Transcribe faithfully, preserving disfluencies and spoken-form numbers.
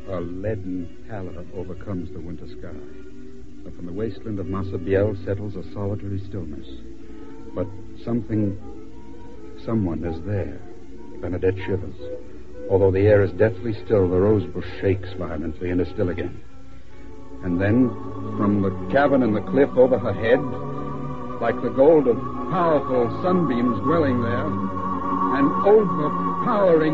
A leaden pallor overcomes the winter sky. And from the wasteland of Masabiel settles a solitary stillness. But something, someone is there. Bernadette shivers. Although the air is deathly still, the rosebush shakes violently and is still again. And then, from the cavern in the cliff over her head, like the gold of powerful sunbeams dwelling there, an overpowering